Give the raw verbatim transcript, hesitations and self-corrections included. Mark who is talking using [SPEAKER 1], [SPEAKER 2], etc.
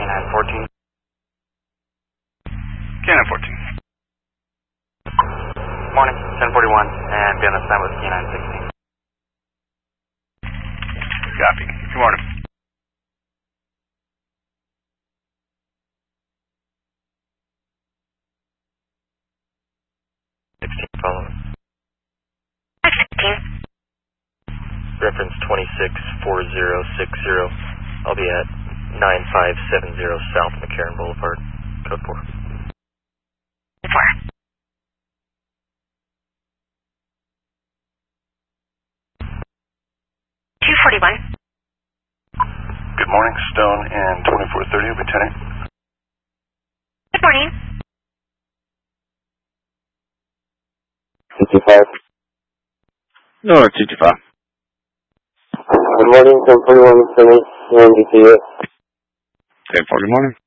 [SPEAKER 1] nine fourteen.
[SPEAKER 2] K nine fourteen.
[SPEAKER 1] Morning, ten forty-one, and be on the stand with K nine sixteen.
[SPEAKER 2] Copy. Good morning.
[SPEAKER 1] sixteen follow.
[SPEAKER 3] sixteen.
[SPEAKER 1] Reference twenty-six four zero six zero. I'll be at nine five seven zero South McCarran Boulevard, code four.
[SPEAKER 3] four. two forty-one.
[SPEAKER 4] Good morning, Stone and twenty-four thirty, Lieutenant.
[SPEAKER 3] Good morning.
[SPEAKER 4] fifty-five.
[SPEAKER 2] No, two two five.
[SPEAKER 4] Good morning, ten forty-one, Lieutenant. You're on B T S.
[SPEAKER 2] ten four, good morning.